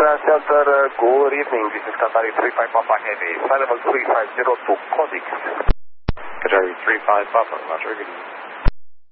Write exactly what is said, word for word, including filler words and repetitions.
Ground Center, uh, good evening. This is Qatari three five Papa Heavy. Flight level three five zero to Kodix. Qatari three five Papa, Roger.